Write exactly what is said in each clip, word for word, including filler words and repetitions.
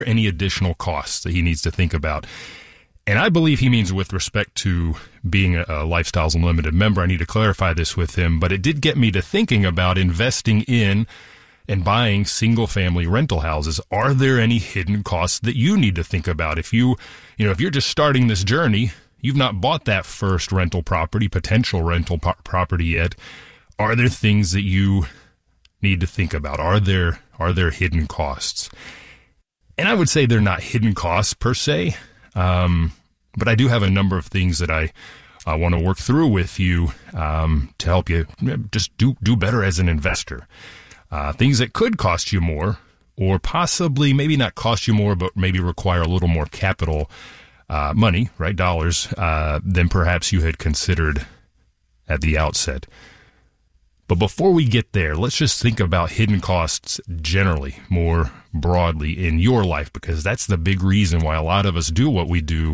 any additional costs that he needs to think about. And I believe he means with respect to being a, a Lifestyles Unlimited member. I need to clarify this with him, but it did get me to thinking about investing in and buying single-family rental houses. Are there any hidden costs that you need to think about? If you, you know, if you're just starting this journey, you've not bought that first rental property, potential rental po- property yet, are there things that you need to think about? Are there, are there hidden costs? And I would say they're not hidden costs per se. Um, but I do have a number of things that I uh, want to work through with you um, to help you just do do better as an investor. Uh, things that could cost you more, or possibly maybe not cost you more, but maybe require a little more capital uh, money, right, dollars, uh, than perhaps you had considered at the outset. But before we get there, let's just think about hidden costs generally, more broadly in your life, because that's the big reason why a lot of us do what we do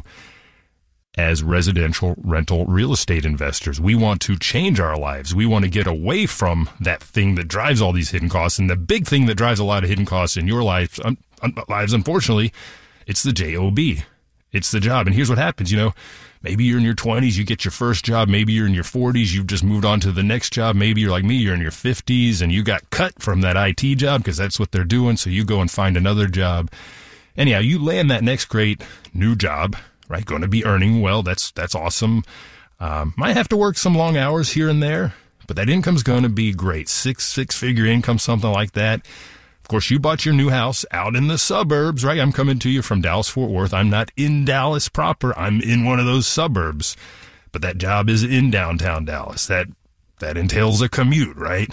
as residential rental real estate investors. We want to change our lives. We want to get away from that thing that drives all these hidden costs. And the big thing that drives a lot of hidden costs in your life, un- un- lives, unfortunately, it's the job. It's the job. And here's what happens, you know, maybe you're in your twenties, you get your first job. Maybe you're in your forties, you've just moved on to the next job. Maybe you're like me, you're in your fifties and you got cut from that I T job because that's what they're doing. So you go and find another job. Anyhow, you land that next great new job, right? Going to be earning well. That's, that's awesome. Um, might have to work some long hours here and there, but that income's going to be great. Six, six figure income, something like that. Of course, you bought your new house out in the suburbs, right? I'm coming to you from Dallas-Fort Worth. I'm not in Dallas proper. I'm in one of those suburbs. But that job is in downtown Dallas. That that entails a commute, right?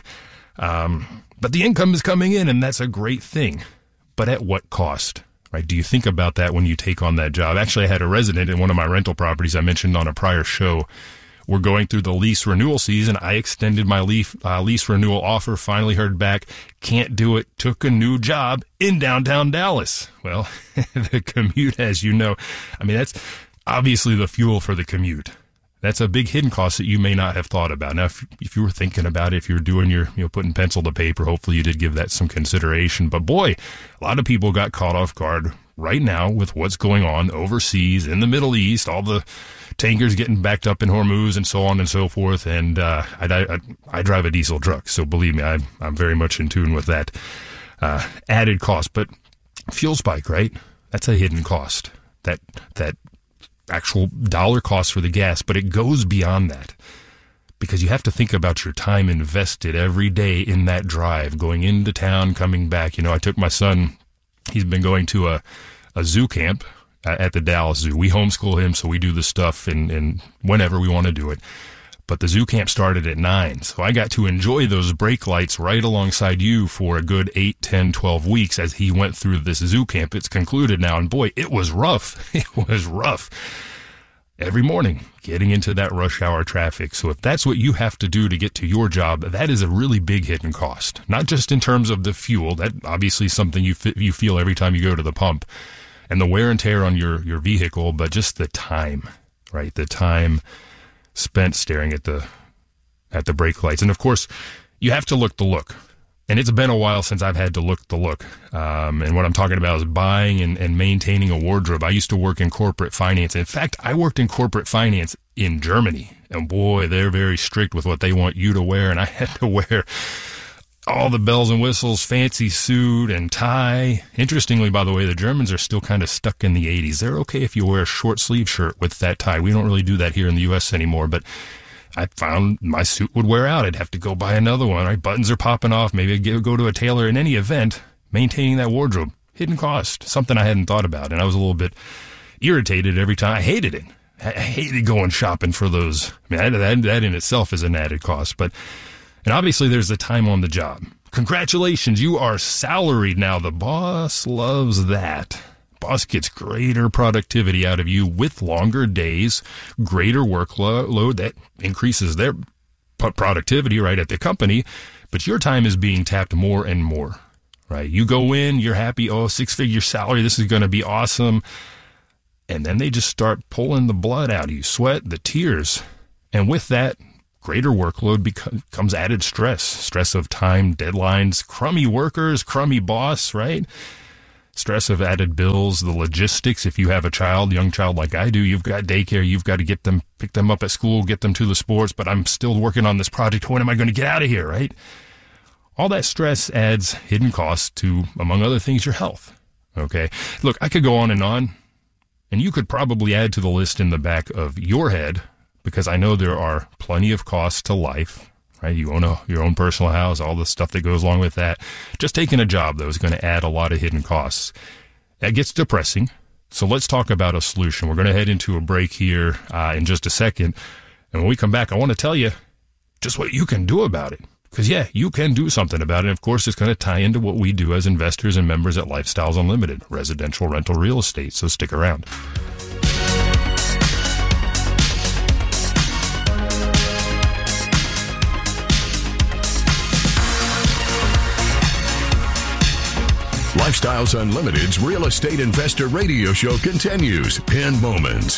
Um, but the income is coming in, and that's a great thing. But at what cost, right? Do you think about that when you take on that job? Actually, I had a resident in one of my rental properties I mentioned on a prior show. We're going through the lease renewal season. I extended my lease, uh, lease renewal offer, finally heard back, can't do it, took a new job in downtown Dallas. Well, the commute, as you know, I mean, that's obviously the fuel for the commute. That's a big hidden cost that you may not have thought about. Now, if, if you were thinking about it, if you were doing your, you know, putting pencil to paper, hopefully you did give that some consideration. But boy, a lot of people got caught off guard right now with what's going on overseas in the Middle East, all the tankers getting backed up in Hormuz and so on and so forth. And uh, I, I, I drive a diesel truck, so believe me, I'm, I'm very much in tune with that uh, added cost. But fuel spike, right? That's a hidden cost. That that actual dollar cost for the gas, but it goes beyond that because you have to think about your time invested every day in that drive, going into town, coming back. You know, I took my son, he's been going to a, a zoo camp at the Dallas Zoo. We homeschool him, so we do the stuff and, and whenever we want to do it. But the zoo camp started at nine, so I got to enjoy those brake lights right alongside you for a good eight, ten, twelve weeks as he went through this zoo camp. It's concluded now, and boy, it was rough. It was rough. Every morning, getting into that rush hour traffic. So if that's what you have to do to get to your job, that is a really big hidden cost. Not just in terms of the fuel, that obviously is something you f- you feel every time you go to the pump, and the wear and tear on your, your vehicle, but just the time, right? The time spent staring at the at the brake lights. And of course, you have to look the look. And it's been a while since I've had to look the look. Um, and what I'm talking about is buying and, and maintaining a wardrobe. I used to work in corporate finance. In fact, I worked in corporate finance in Germany. And boy, they're very strict with what they want you to wear. And I had to wear all the bells and whistles, fancy suit and tie. Interestingly, by the way, the Germans are still kind of stuck in the eighties. They're okay if you wear a short sleeve shirt with that tie. We don't really do that here in the U S anymore, but I found my suit would wear out. I'd have to go buy another one, right? Buttons are popping off. Maybe I'd go to a tailor. In any event, maintaining that wardrobe, hidden cost, something I hadn't thought about. And I was a little bit irritated every time. I hated it. I hated going shopping for those. I mean, that, that in itself is an added cost, but and obviously, there's the time on the job. Congratulations, you are salaried now. The boss loves that. Boss gets greater productivity out of you with longer days, greater workload that increases their productivity, right, at the company. But your time is being tapped more and more, right? You go in, you're happy, oh, six-figure salary, this is going to be awesome. And then they just start pulling the blood out of you, sweat, the tears. And with that, greater workload becomes added stress, stress of time, deadlines, crummy workers, crummy boss, right? stress of added bills, the logistics. If you have a child, young child like I do, you've got daycare, you've got to get them, pick them up at school, get them to the sports, but I'm still working on this project. When am I going to get out of here, right? All that stress adds hidden costs to, among other things, your health. Okay? Look, I could go on and on, and you could probably add to the list in the back of your head, because I know there are plenty of costs to life. Right? You own a, your own personal house, all the stuff that goes along with that. Just taking a job, though, is going to add a lot of hidden costs. That gets depressing. So let's talk about a solution. We're going to head into a break here uh, in just a second. And when we come back, I want to tell you just what you can do about it. Because, yeah, you can do something about it. And, of course, it's going to tie into what we do as investors and members at Lifestyles Unlimited, residential rental real estate. So stick around. Lifestyles Unlimited's Real Estate Investor Radio Show continues in moments.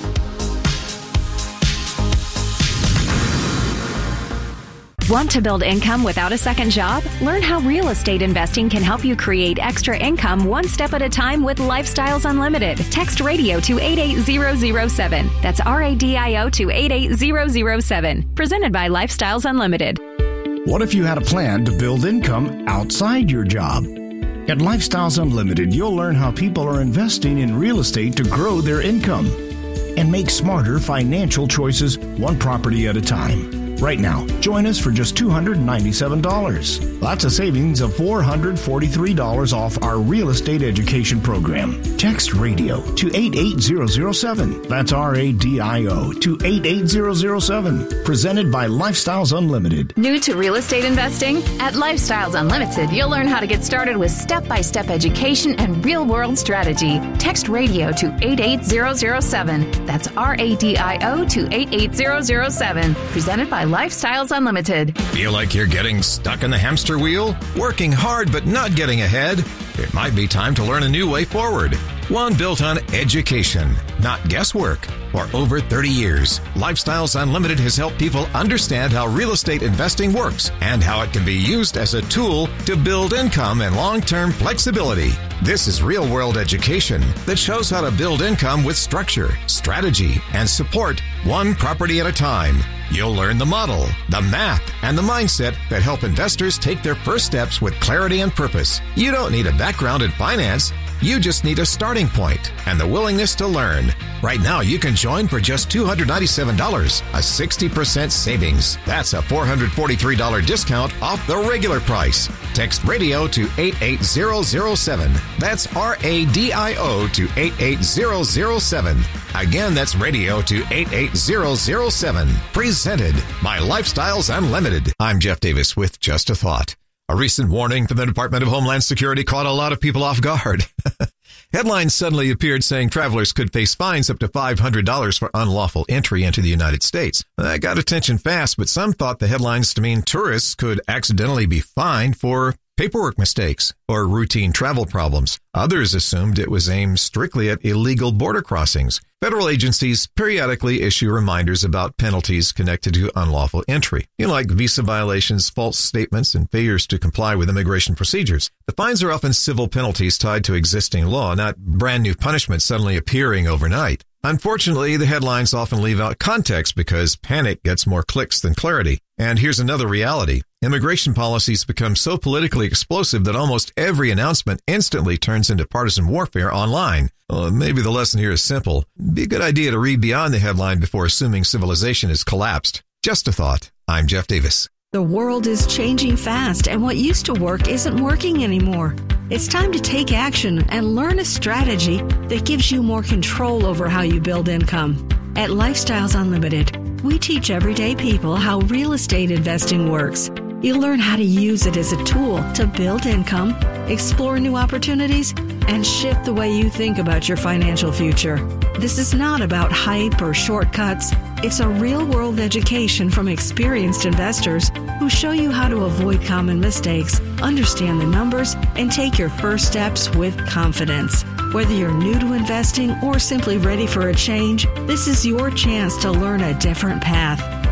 Want to build income without a second job? Learn how real estate investing can help you create extra income one step at a time with Lifestyles Unlimited. Text radio to eight eight zero zero seven. That's R A D I O to eight eight zero zero seven. Presented by Lifestyles Unlimited. What if you had a plan to build income outside your job? At Lifestyles Unlimited, you'll learn how people are investing in real estate to grow their income and make smarter financial choices one property at a time. Right now, join us for just two hundred ninety-seven dollars. That's a savings of four hundred forty-three dollars off our real estate education program. Text radio to eight eight zero zero seven. That's R A D I O to eight eight zero zero seven. Presented by Lifestyles Unlimited. New to real estate investing? At Lifestyles Unlimited, you'll learn how to get started with step-by-step education and real-world strategy. Text radio to eight eight zero zero seven. That's R A D I O to eight eight zero zero seven. Presented by Lifestyles Unlimited. Feel like you're getting stuck in the hamster wheel? Working hard but not getting ahead? It might be time to learn a new way forward. One built on education, not guesswork. For over thirty years, Lifestyles Unlimited has helped people understand how real estate investing works and how it can be used as a tool to build income and long-term flexibility. This is real-world education that shows how to build income with structure, strategy, and support one property at a time. You'll learn the model, the math, and the mindset that help investors take their first steps with clarity and purpose. You don't need a background in finance. You just need a starting point and the willingness to learn. Right now, you can join for just two hundred ninety-seven dollars, a sixty percent savings. That's a four hundred forty-three dollars discount off the regular price. Text radio to eight eight zero zero seven. That's R A D I O to eight eight zero zero seven. Again, that's radio to eight eight zero zero seven. Presented by Lifestyles Unlimited. I'm Jeff Davis with Just a Thought. A recent warning from the Department of Homeland Security caught a lot of people off guard. Headlines suddenly appeared saying travelers could face fines up to five hundred dollars for unlawful entry into the United States. That got attention fast, but some thought the headlines to mean tourists could accidentally be fined for paperwork mistakes or routine travel problems. Others assumed it was aimed strictly at illegal border crossings. Federal agencies periodically issue reminders about penalties connected to unlawful entry, you know, like visa violations, false statements, and failures to comply with immigration procedures. The fines are often civil penalties tied to existing law, not brand new punishments suddenly appearing overnight. Unfortunately, the headlines often leave out context because panic gets more clicks than clarity. And here's another reality. Immigration policies become so politically explosive that almost every announcement instantly turns into partisan warfare online. Well, maybe the lesson here is simple. It'd be a good idea to read beyond the headline before assuming civilization has collapsed. Just a thought. I'm Jeff Davis. The world is changing fast, and what used to work isn't working anymore. It's time to take action and learn a strategy that gives you more control over how you build income. At Lifestyles Unlimited, we teach everyday people how real estate investing works. You'll learn how to use it as a tool to build income, explore new opportunities, and shift the way you think about your financial future. This is not about hype or shortcuts. It's a real-world education from experienced investors who show you how to avoid common mistakes, understand the numbers, and take your first steps with confidence. Whether you're new to investing or simply ready for a change, this is your chance to learn a different path.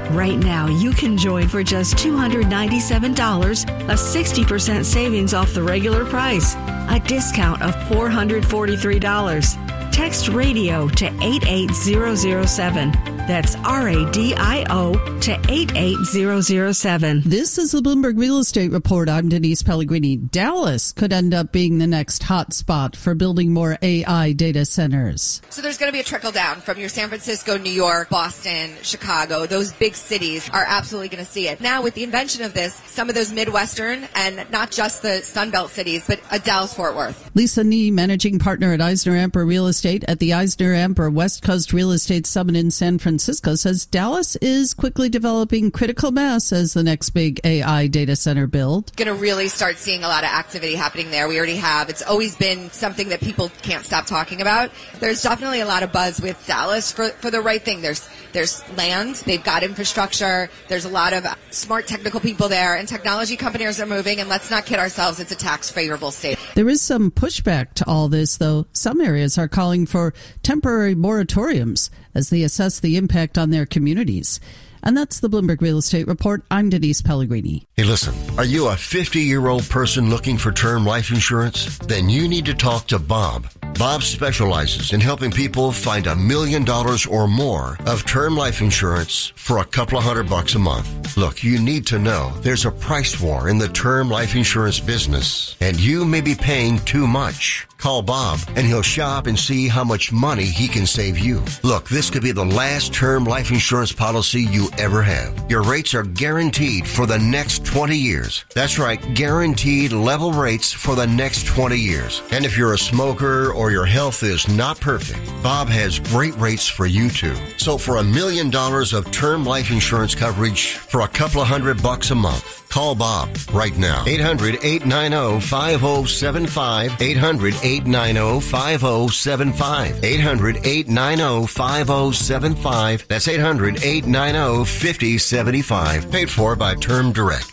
Right now, you can join for just two hundred ninety-seven dollars, a sixty percent savings off the regular price, a discount of four hundred forty-three dollars. Text radio to eight eight zero zero seven. That's R A D I O to eight eight zero zero seven. This is the Bloomberg Real Estate Report. I'm Denise Pellegrini. Dallas could end up being the next hot spot for building more A I data centers. So there's going to be a trickle down from your San Francisco, New York, Boston, Chicago. Those big cities are absolutely going to see it. Now, with the invention of this, some of those Midwestern and not just the Sunbelt cities, but a Dallas-Fort Worth. Lisa Nee, managing partner at Eisner Amper Real Estate at the Eisner Amper West Coast Real Estate Summit in San Francisco, says Dallas is quickly developing critical mass as the next big A I data center build. Going to really start seeing a lot of activity happening there. We already have. It's always been something that people can't stop talking about. There's definitely a lot of buzz with Dallas for, for the right thing. There's there's land. They've got infrastructure. There's a lot of smart technical people there, and technology companies are moving. And let's not kid ourselves. It's a tax-favorable state. There is some pushback to all this, though. Some areas are calling for temporary moratoriums as they assess the impact on their communities. And that's the Bloomberg Real Estate Report. I'm Denise Pellegrini. Hey, listen, are you a fifty-year-old person looking for term life insurance? Then you need to talk to Bob. Bob specializes in helping people find a million dollars or more of term life insurance for a couple of hundred bucks a month. Look, you need to know there's a price war in the term life insurance business, and you may be paying too much. Call Bob, and he'll shop and see how much money he can save you. Look, this could be the last term life insurance policy you ever have. Your rates are guaranteed for the next twenty years. That's right, guaranteed level rates for the next twenty years. And if you're a smoker or your health is not perfect, Bob has great rates for you too. So for a million dollars of term life insurance coverage for a couple of hundred bucks a month, call Bob right now. eight hundred, eight nine zero, five zero seven five. eight hundred, eight nine zero, five zero seven five. eight hundred, eight nine zero, five zero seven five. That's eight hundred, eight nine zero, five zero seven five. Paid for by Term Direct.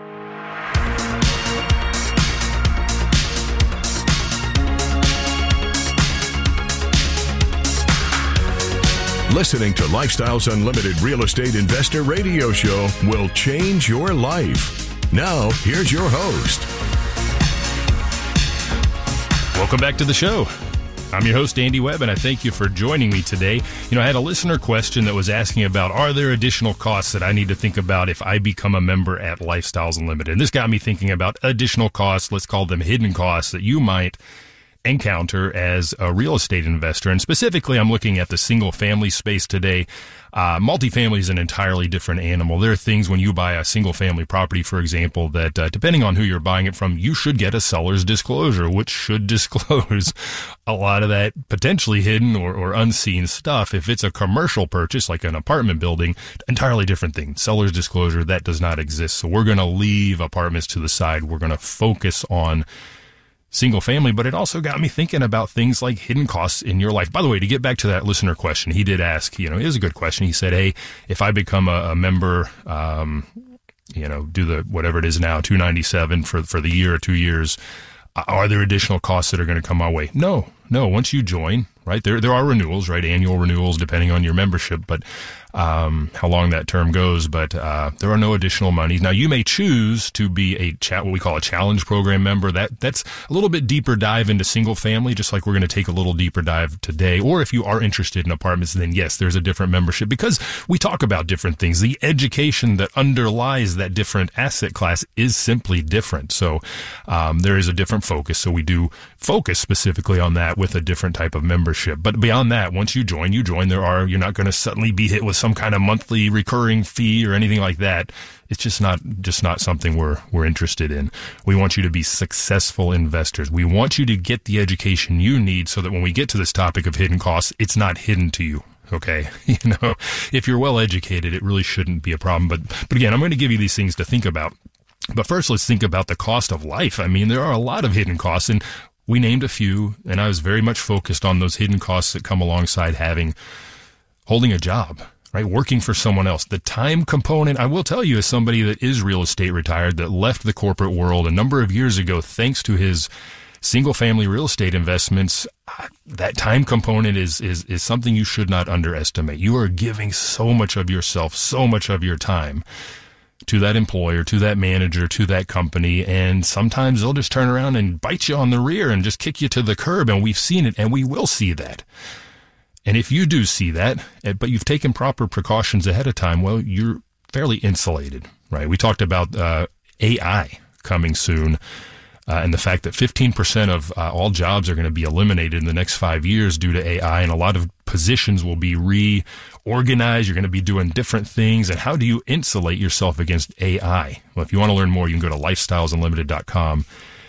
Listening to Lifestyles Unlimited Real Estate Investor Radio Show will change your life. Now, here's your host. Welcome back to the show. I'm your host, Andy Webb, and I thank you for joining me today. You know, I had a listener question that was asking about, are there additional costs that I need to think about if I become a member at Lifestyles Unlimited? And this got me thinking about additional costs, let's call them hidden costs, that you might encounter as a real estate investor. And specifically, I'm looking at the single family space today. Uh, multifamily is an entirely different animal. There are things when you buy a single family property, for example, that uh, depending on who you're buying it from, you should get a seller's disclosure, which should disclose a lot of that potentially hidden or, or unseen stuff. If it's a commercial purchase, like an apartment building, entirely different thing. Seller's disclosure, that does not exist. So we're going to leave apartments to the side. We're going to focus on single family, but it also got me thinking about things like hidden costs in your life. By the way, to get back to that listener question, he did ask, you know, it was a good question. He said, hey, if I become a, a member, um, you know, do the, whatever it is now, two ninety-seven for, for the year or two years, are there additional costs that are going to come my way? No, no. Once you join, right, there, there are renewals, right? Annual renewals depending on your membership, but, um, how long that term goes, but, uh, there are no additional monies. Now you may choose to be a chat, what we call a challenge program member. That, that's a little bit deeper dive into single family, just like we're going to take a little deeper dive today. Or if you are interested in apartments, then yes, there's a different membership because we talk about different things. The education that underlies that different asset class is simply different. So, um, there is a different focus. So we do focus specifically on that with a different type of membership. But beyond that, once you join, you join, there are, you're not going to suddenly be hit with some kind of monthly recurring fee or anything like that. It's just not, just not something we're, we're interested in. We want you to be successful investors. We want you to get the education you need so that when we get to this topic of hidden costs, it's not hidden to you. Okay. You know, if you're well educated, it really shouldn't be a problem. But, but again, I'm going to give you these things to think about. But first, let's think about the cost of life. I mean, there are a lot of hidden costs, and we named a few, and I was very much focused on those hidden costs that come alongside having, holding a job, right? Working for someone else. The time component, I will tell you, as somebody that is real estate retired, that left the corporate world a number of years ago, thanks to his single-family real estate investments, that time component is, is, is something you should not underestimate. You are giving so much of yourself, so much of your time to that employer, to that manager, to that company, and sometimes they'll just turn around and bite you on the rear and just kick you to the curb, and we've seen it, and we will see that. And if you do see that, but you've taken proper precautions ahead of time, well, you're fairly insulated, right? We talked about uh, A I coming soon, uh, and the fact that fifteen percent of uh, all jobs are going to be eliminated in the next five years due to A I, and a lot of positions will be reorganized. You're going to be doing different things. And how do you insulate yourself against A I? Well, if you want to learn more, you can go to lifestyles unlimited dot com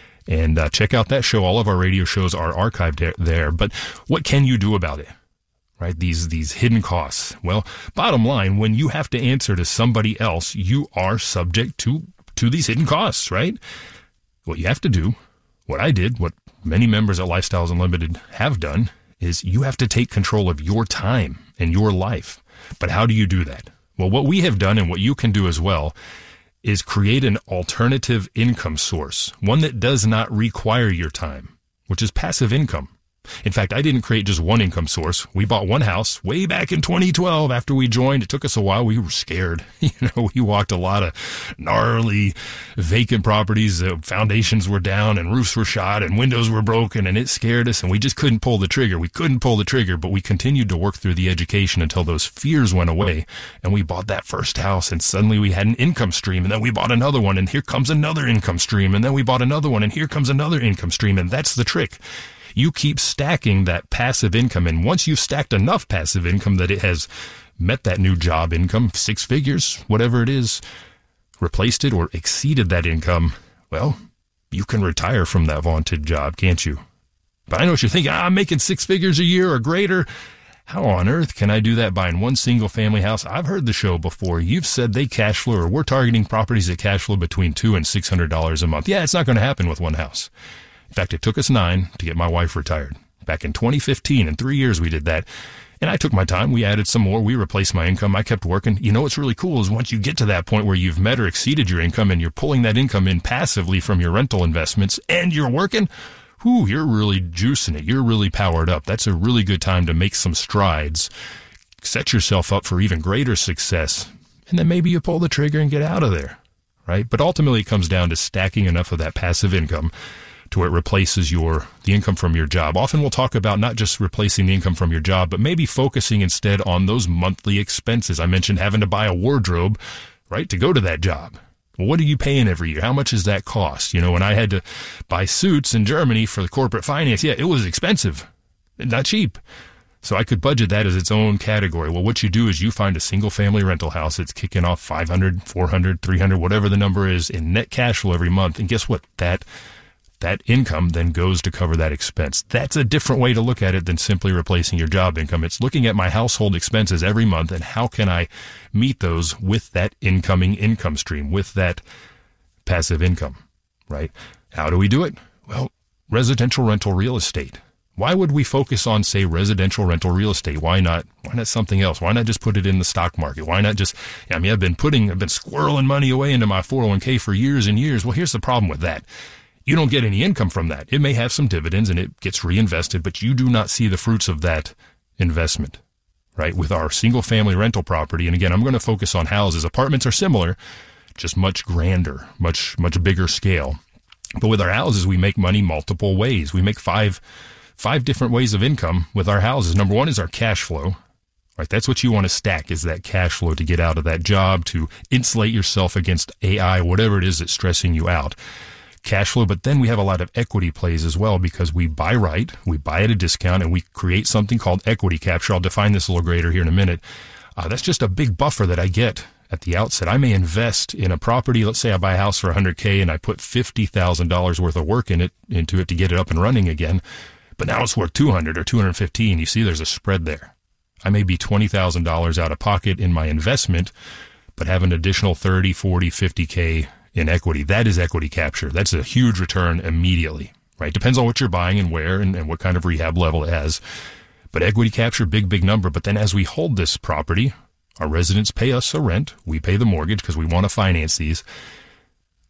and uh, check out that show. All of our radio shows are archived there. But what can you do about it? Right? These, these hidden costs. Well, bottom line, when you have to answer to somebody else, you are subject to, to these hidden costs, right? What you have to do, what I did, what many members at Lifestyles Unlimited have done, is you have to take control of your time and your life. But how do you do that? Well, what we have done and what you can do as well is create an alternative income source, one that does not require your time, which is passive income. In fact, I didn't create just one income source. We bought one house way back in twenty twelve after we joined. It took us a while. We were scared. You know, we walked a lot of gnarly vacant properties. The foundations were down and roofs were shot and windows were broken, and it scared us, and we just couldn't pull the trigger. We couldn't pull the trigger, but we continued to work through the education until those fears went away, and we bought that first house, and suddenly we had an income stream, and then we bought another one, and here comes another income stream, and then we bought another one, and here comes another income stream, and that's the trick. You keep stacking that passive income, and once you've stacked enough passive income that it has met that new job income, six figures, whatever it is, replaced it or exceeded that income, well, you can retire from that vaunted job, can't you? But I know what you're thinking, ah, I'm making six figures a year or greater. How on earth can I do that buying one single family house? I've heard the show before. You've said they cash flow, or we're targeting properties that cash flow between two and six hundred dollars a month. Yeah, it's not going to happen with one house. In fact, it took us nine to get my wife retired. Back in twenty fifteen, in three years we did that. And I took my time. We added some more. We replaced my income. I kept working. You know what's really cool is once you get to that point where you've met or exceeded your income and you're pulling that income in passively from your rental investments and you're working, whew, you're really juicing it. You're really powered up. That's a really good time to make some strides. Set yourself up for even greater success. And then maybe you pull the trigger and get out of there, right? But ultimately it comes down to stacking enough of that passive income to where it replaces your the income from your job. Often we'll talk about not just replacing the income from your job, but maybe focusing instead on those monthly expenses. I mentioned having to buy a wardrobe, right, to go to that job. Well, what are you paying every year? How much does that cost? You know, when I had to buy suits in Germany for the corporate finance, yeah, it was expensive, not cheap. So I could budget that as its own category. Well, what you do is you find a single family rental house that's kicking off five hundred, four hundred, three hundred, whatever the number is in net cash flow every month. And guess what? That That income then goes to cover that expense. That's a different way to look at it than simply replacing your job income. It's looking at my household expenses every month and how can I meet those with that incoming income stream, with that passive income, right? How do we do it? Well, residential rental real estate. Why would we focus on, say, residential rental real estate? Why not, why not something else? Why not just put it in the stock market? Why not just, I mean, I've been putting, I've been squirreling money away into my four oh one k for years and years. Well, here's the problem with that. You don't get any income from that. It may have some dividends and it gets reinvested, but you do not see the fruits of that investment, right? With our single family rental property, and again, I'm going to focus on houses. Apartments are similar, just much grander, much, much bigger scale. But with our houses, we make money multiple ways. We make five, five different ways of income with our houses. Number one is our cash flow, right? That's what you want to stack, is that cash flow to get out of that job, to insulate yourself against A I, whatever it is that's stressing you out. Cash flow, but then we have a lot of equity plays as well because we buy right, we buy at a discount, and we create something called equity capture. I'll define this a little greater here in a minute. Uh, that's just a big buffer that I get at the outset. I may invest in a property. Let's say I buy a house for one hundred K and I put fifty thousand dollars worth of work in it, into it to get it up and running again, but now it's worth two hundred or two hundred fifteen. You see, there's a spread there. I may be twenty thousand dollars out of pocket in my investment, but have an additional thirty, forty, fifty K in equity. That is equity capture. That's a huge return immediately, right? Depends on what you're buying and where and, and what kind of rehab level it has. But equity capture, big, big number. But then as we hold this property, our residents pay us a rent. We pay the mortgage because we want to finance these.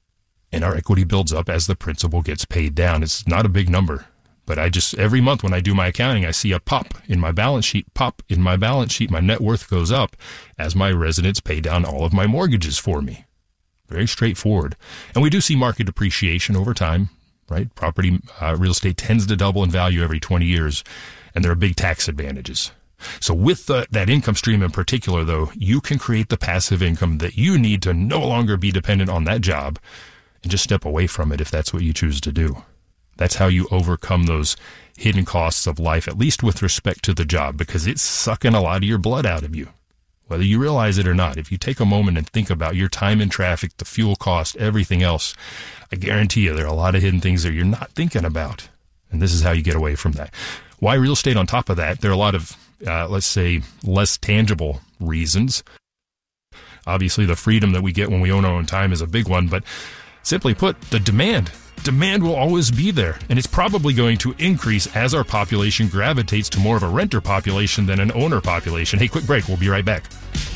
And our equity builds up as the principal gets paid down. It's not a big number, but I just, every month when I do my accounting, I see a pop in my balance sheet, pop in my balance sheet. My net worth goes up as my residents pay down all of my mortgages for me. Very straightforward. And we do see market depreciation over time, right? Property, uh, real estate tends to double in value every twenty years, and there are big tax advantages. So with the, that income stream in particular, though, you can create the passive income that you need to no longer be dependent on that job and just step away from it if that's what you choose to do. That's how you overcome those hidden costs of life, at least with respect to the job, because it's sucking a lot of your blood out of you, whether you realize it or not. If you take a moment and think about your time in traffic, the fuel cost, everything else, I guarantee you there are a lot of hidden things that you're not thinking about. And this is how you get away from that. Why real estate on top of that? There are a lot of, uh, let's say, less tangible reasons. Obviously, the freedom that we get when we own our own time is a big one, but simply put, the demand. Demand will always be there, and it's probably going to increase as our population gravitates to more of a renter population than an owner population. Hey, quick break. We'll be right back.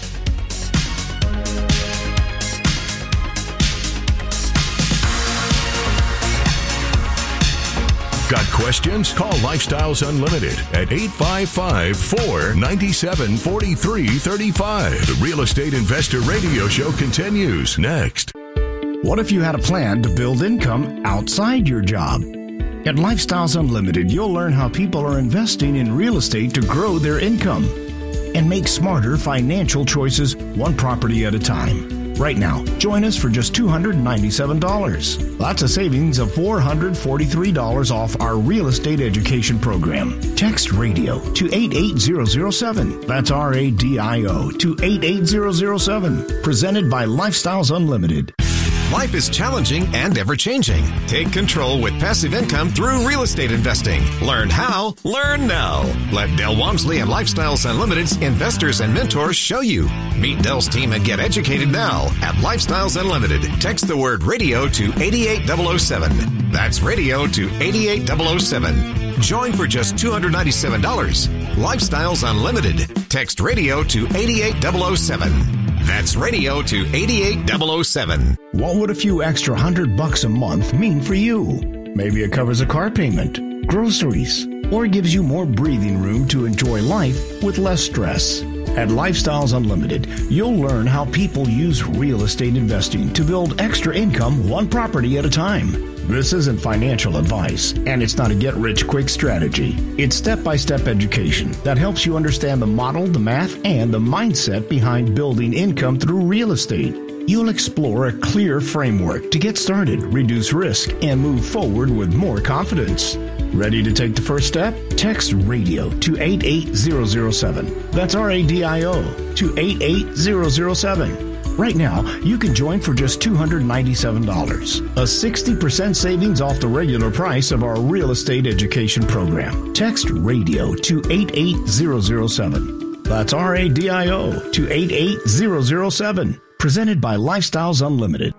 Got questions? Call Lifestyles Unlimited at eight five five, four nine seven, four three three five. The Real Estate Investor Radio Show continues next. What if you had a plan to build income outside your job? At Lifestyles Unlimited, you'll learn how people are investing in real estate to grow their income and make smarter financial choices one property at a time. Right now, join us for just two hundred ninety-seven dollars. That's a savings of four hundred forty-three dollars off our real estate education program. Text radio to eight eight zero zero seven. That's R A D I O to eight eight zero zero seven. Presented by Lifestyles Unlimited. Life is challenging and ever-changing. Take control with passive income through real estate investing. Learn how, learn now. Let Del Walmsley and Lifestyles Unlimited's investors and mentors show you. Meet Del's team and get educated now at Lifestyles Unlimited. Text the word radio to eight eight zero zero seven. That's radio to eight eight zero zero seven. Join for just two hundred ninety-seven dollars. Lifestyles Unlimited. Text radio to eight eight zero zero seven. That's radio to eight eight zero zero seven. What would a few extra hundred bucks a month mean for you? Maybe it covers a car payment, groceries, or gives you more breathing room to enjoy life with less stress. At Lifestyles Unlimited, you'll learn how people use real estate investing to build extra income one property at a time. This isn't financial advice, and it's not a get-rich-quick strategy. It's step-by-step education that helps you understand the model, the math, and the mindset behind building income through real estate. You'll explore a clear framework to get started, reduce risk, and move forward with more confidence. Ready to take the first step? Text radio to eight eight zero zero seven. That's R A D I O to eight eight zero zero seven. Right now, you can join for just two hundred ninety-seven dollars, a sixty percent savings off the regular price of our real estate education program. Text radio to eight eight zero zero seven. That's R A D I O to eight eight zero zero seven. Presented by Lifestyles Unlimited.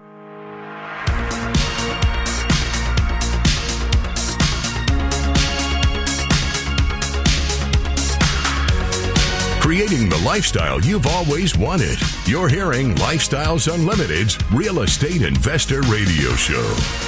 Creating the lifestyle you've always wanted. You're hearing Lifestyles Unlimited's Real Estate Investor Radio Show.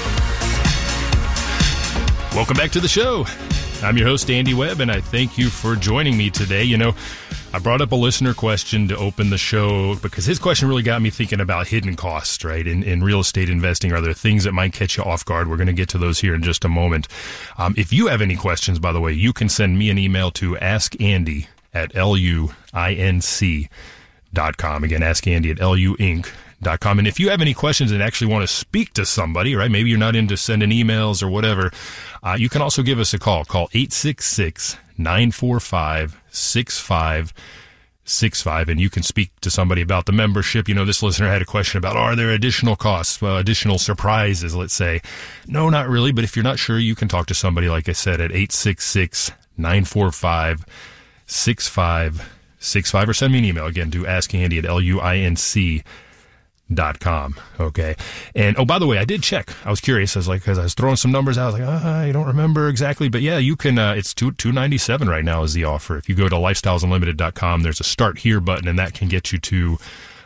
Welcome back to the show. I'm your host, Andy Webb, and I thank you for joining me today. You know, I brought up a listener question to open the show because his question really got me thinking about hidden costs, right? In, in real estate investing, are there things that might catch you off guard? We're going to get to those here in just a moment. Um, if you have any questions, by the way, you can send me an email to askandy at L U I N C dot com. Again, ask Andy at L U Inc dot com. And if you have any questions and actually want to speak to somebody, right, maybe you're not into sending emails or whatever, uh, you can also give us a call. Call eight six six, nine four five, six five six five, and you can speak to somebody about the membership. You know, this listener had a question about, are there additional costs, uh, additional surprises, let's say. No, not really, but if you're not sure, you can talk to somebody, like I said, at eight six six, nine four five, six five six five, or send me an email again to askandy at L U I N C dot com. Okay. And oh, by the way, I did check. I was curious. I was like, because I was throwing some numbers out. I was like, oh, I don't remember exactly. But yeah, you can, uh, it's two ninety-seven right now is the offer. If you go to lifestyles unlimited dot com, there's a start here button, and that can get you to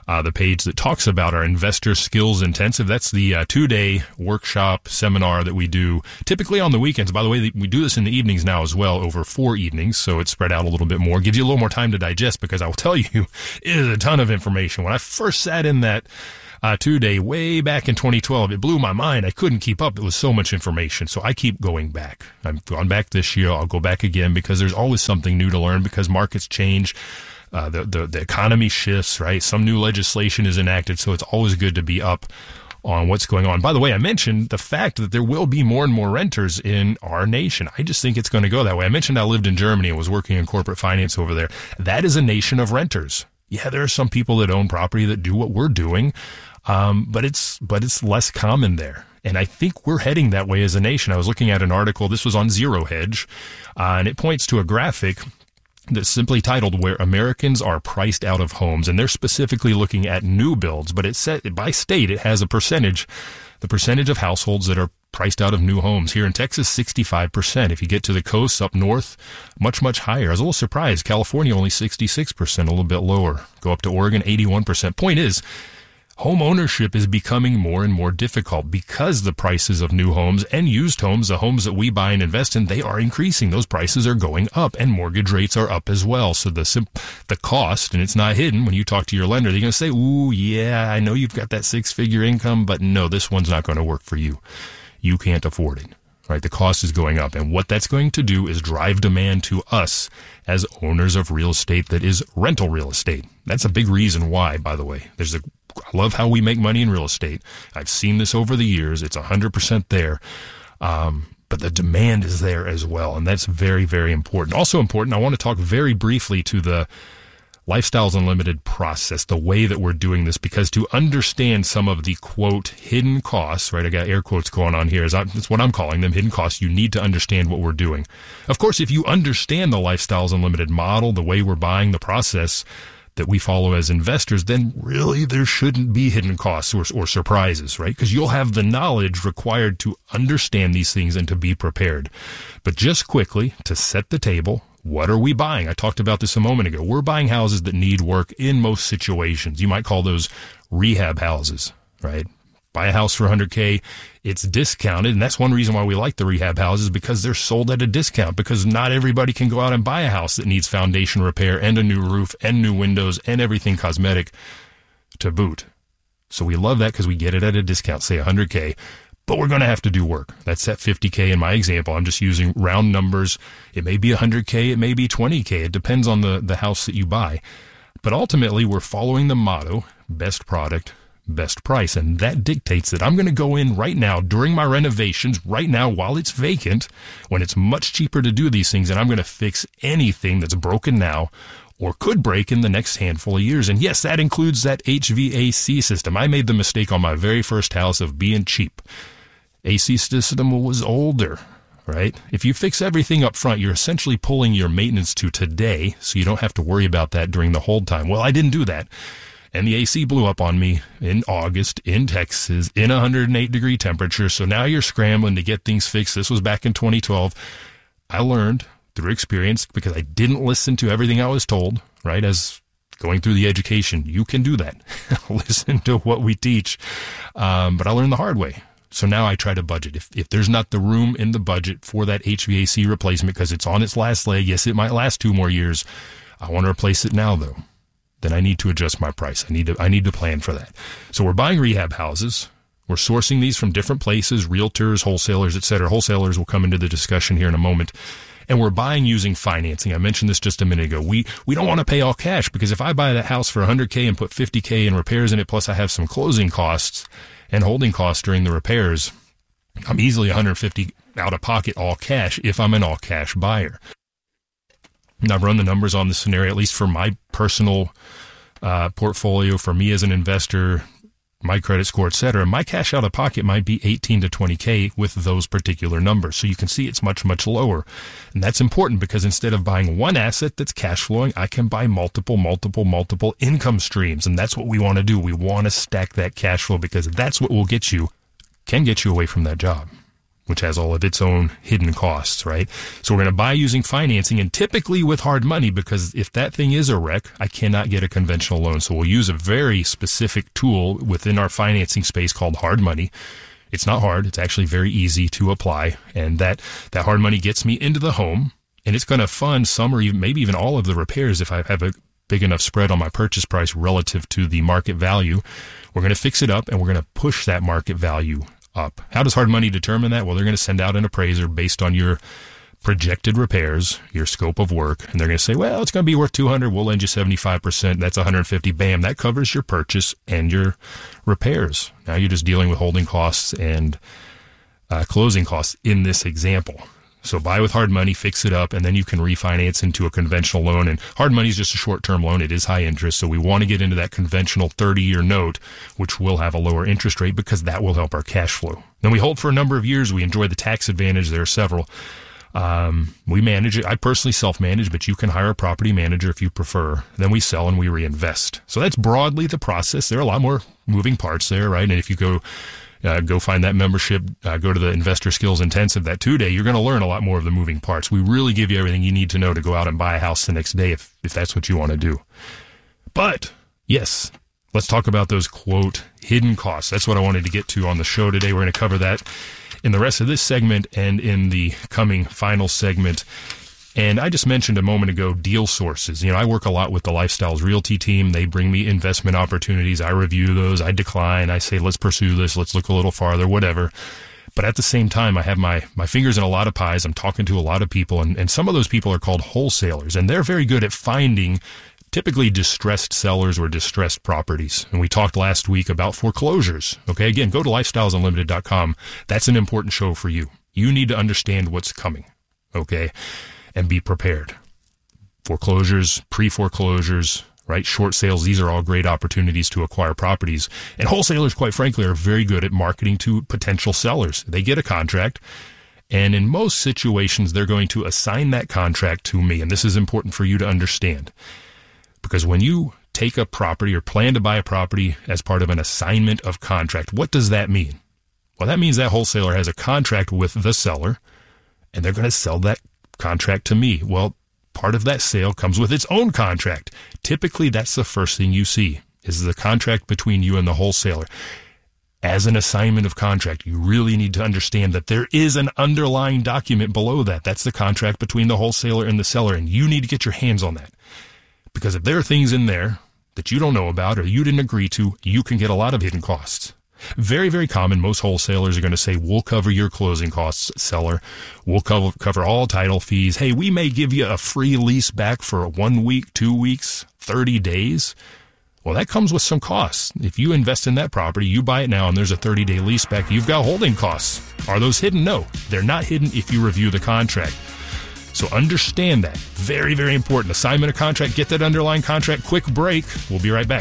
uh, the page that talks about our Investor Skills Intensive. That's the uh, two-day workshop seminar that we do typically on the weekends. By the way, we do this in the evenings now as well, over four evenings, so it's spread out a little bit more. Gives you a little more time to digest, because I will tell you, it is a ton of information. When I first sat in that Uh, two-day way back in twenty twelve, it blew my mind. I couldn't keep up. It was so much information. So I keep going back. I've gone back this year. I'll go back again, because there's always something new to learn, because markets change. Uh, the, the, the economy shifts, right? Some new legislation is enacted. So it's always good to be up on what's going on. By the way, I mentioned the fact that there will be more and more renters in our nation. I just think it's going to go that way. I mentioned I lived in Germany and was working in corporate finance over there. That is a nation of renters. Yeah, there are some people that own property that do what we're doing. Um, but it's, but it's less common there. And I think we're heading that way as a nation. I was looking at an article, this was on Zero Hedge, uh, and it points to a graphic that's simply titled Where Americans Are Priced Out of Homes. And they're specifically looking at new builds, but it's set by state. It has a percentage, the percentage of households that are priced out of new homes. Here in Texas, sixty-five percent. If you get to the coast up north, much, much higher. I was a little surprised. California, only sixty-six percent, a little bit lower. Go up to Oregon, eighty-one percent. Point is, home ownership is becoming more and more difficult because the prices of new homes and used homes, the homes that we buy and invest in, they are increasing. Those prices are going up, and mortgage rates are up as well. So the the cost, and it's not hidden when you talk to your lender, they're going to say, ooh, yeah, I know you've got that six-figure income, but no, this one's not going to work for you. You can't afford it. Right? The cost is going up. And what that's going to do is drive demand to us as owners of real estate that is rental real estate. That's a big reason why, by the way. There's a I love how we make money in real estate. I've seen this over the years. It's one hundred percent there. Um, but the demand is there as well. And that's very, very important. Also important, I want to talk very briefly to the Lifestyles Unlimited process, the way that we're doing this, because to understand some of the, quote, hidden costs, right, I got air quotes going on here, is that's what I'm calling them, hidden costs, you need to understand what we're doing. Of course, if you understand the Lifestyles Unlimited model, the way we're buying, the process that we follow as investors, then really there shouldn't be hidden costs or, or surprises, right? Because you'll have the knowledge required to understand these things and to be prepared. But just quickly, to set the table, what are we buying? I talked about this a moment ago. We're buying houses that need work in most situations. You might call those rehab houses, right? Buy a house for one hundred K, it's discounted, and that's one reason why we like the rehab houses, because they're sold at a discount, because not everybody can go out and buy a house that needs foundation repair and a new roof and new windows and everything cosmetic to boot. So we love that because we get it at a discount, say one hundred K, but we're going to have to do work. That's at fifty K in my example. I'm just using round numbers. It may be one hundred K, it may be twenty K. It depends on the, the house that you buy. But ultimately, we're following the motto, best product, best price. And that dictates that I'm going to go in right now during my renovations, right now while it's vacant, when it's much cheaper to do these things, and I'm going to fix anything that's broken now or could break in the next handful of years. And yes, that includes that H V A C system. I made the mistake on my very first house of being cheap. A C system was older, right? If you fix everything up front, you're essentially pulling your maintenance to today, so you don't have to worry about that during the hold time. Well, I didn't do that. And the A C blew up on me in August in Texas in one hundred eight degree temperature. So now you're scrambling to get things fixed. This was back in twenty twelve. I learned through experience, because I didn't listen to everything I was told, right? As going through the education, you can do that. Listen to what we teach. Um, but I learned the hard way. So now I try to budget. If if there's not the room in the budget for that H V A C replacement because it's on its last leg, yes, it might last two more years. I want to replace it now, though. Then I need to adjust my price. I need to I need to plan for that. So we're buying rehab houses. We're sourcing these from different places, realtors, wholesalers, et cetera. Wholesalers will come into the discussion here in a moment. And we're buying using financing. I mentioned this just a minute ago. We we don't want to pay all cash, because if I buy that house for one hundred K and put fifty K in repairs in it, plus I have some closing costs and holding costs during the repairs, I'm easily one hundred fifty out of pocket all cash if I'm an all cash buyer. And I've run the numbers on this scenario, at least for my personal uh, portfolio, for me as an investor, my credit score, et cetera. My cash out of pocket might be eighteen to twenty K with those particular numbers. So you can see it's much, much lower. And that's important, because instead of buying one asset that's cash flowing, I can buy multiple, multiple, multiple income streams. And that's what we want to do. We want to stack that cash flow, because that's what will get you, can get you away from that job. which has all of its own hidden costs, right? So we're going to buy using financing, and typically with hard money, because if that thing is a wreck, I cannot get a conventional loan. So we'll use a very specific tool within our financing space called hard money. It's not hard. It's actually very easy to apply. And that, that hard money gets me into the home, and it's going to fund some or even, maybe even all of the repairs if I have a big enough spread on my purchase price relative to the market value. We're going to fix it up, and we're going to push that market value up. How does hard money determine that? Well, they're going to send out an appraiser based on your projected repairs, your scope of work, and they're going to say, well, it's going to be worth two hundred. We'll lend you seventy-five percent. That's one hundred fifty. Bam, that covers your purchase and your repairs. Now you're just dealing with holding costs and uh, closing costs in this example. So buy with hard money, fix it up, and then you can refinance into a conventional loan. And hard money is just a short-term loan. It is high interest, so we want to get into that conventional thirty-year note, which will have a lower interest rate because that will help our cash flow. Then we hold for a number of years. We enjoy the tax advantage. There are several. Um, we manage it. I personally self-manage, but you can hire a property manager if you prefer. Then we sell and we reinvest. So that's broadly the process. There are a lot more moving parts there, right? And if you go Uh, go find that membership, uh, go to the Investor Skills Intensive, that two-day, you're going to learn a lot more of the moving parts. We really give you everything you need to know to go out and buy a house the next day if, if that's what you want to do. But, yes, let's talk about those, quote, hidden costs. That's what I wanted to get to on the show today. We're going to cover that in the rest of this segment and in the coming final segment. And I just mentioned a moment ago, deal sources. You know, I work a lot with the Lifestyles Realty team. They bring me investment opportunities. I review those. I decline. I say, let's pursue this. Let's look a little farther, whatever. But at the same time, I have my, my fingers in a lot of pies. I'm talking to a lot of people, and, and some of those people are called wholesalers, and they're very good at finding typically distressed sellers or distressed properties. And we talked last week about foreclosures. Okay, again, go to lifestyles unlimited dot com. That's an important show for you. You need to understand what's coming, okay? And be prepared. Foreclosures, pre-foreclosures, right? Short sales, these are all great opportunities to acquire properties. And wholesalers, quite frankly, are very good at marketing to potential sellers. They get a contract, and in most situations, they're going to assign that contract to me. And this is important for you to understand. Because when you take a property or plan to buy a property as part of an assignment of contract, what does that mean? Well, that means that wholesaler has a contract with the seller, and they're going to sell that contract to me. Well, part of that sale comes with its own contract. Typically, that's the first thing you see, is the contract between you and the wholesaler. As an assignment of contract, you really need to understand that there is an underlying document below that. That's the contract between the wholesaler and the seller, and you need to get your hands on that. Because if there are things in there that you don't know about or you didn't agree to, you can get a lot of hidden costs. Very, very common. Most wholesalers are going to say, we'll cover your closing costs, seller. We'll cover, cover all title fees. Hey, we may give you a free lease back for one week, two weeks, thirty days. Well, that comes with some costs. If you invest in that property, you buy it now, and there's a thirty-day lease back, you've got holding costs. Are those hidden? No, they're not hidden if you review the contract. So understand that. Very, very important. Assignment of contract, get that underlying contract. Quick break. We'll be right back.